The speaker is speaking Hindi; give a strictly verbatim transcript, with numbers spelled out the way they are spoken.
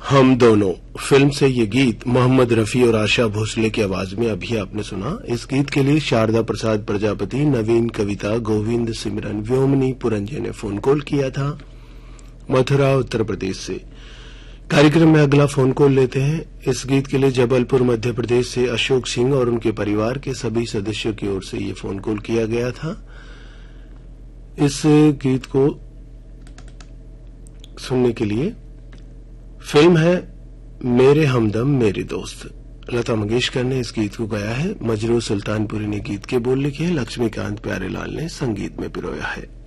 हम दोनों फिल्म से ये गीत मोहम्मद रफी और आशा भोसले की आवाज में अभी आपने सुना। इस गीत के लिए शारदा प्रसाद प्रजापति, नवीन, कविता, गोविंद, सिमरन, व्योमनी, पुरंजय ने फोन कॉल किया था मथुरा, उत्तर प्रदेश से। कार्यक्रम में अगला फोन कॉल लेते हैं। इस गीत के लिए जबलपुर, मध्य प्रदेश से अशोक सिंह और उनके परिवार के सभी सदस्यों की ओर से ये फोन कॉल किया गया था। इस गीत को सुनने के लिए फिल्म है मेरे हमदम मेरे दोस्त। लता मंगेशकर ने इस गीत को गाया है। मजरू सुल्तानपुरी ने गीत के बोल लिखे हैं। लक्ष्मीकांत प्यारेलाल ने संगीत में पिरोया है।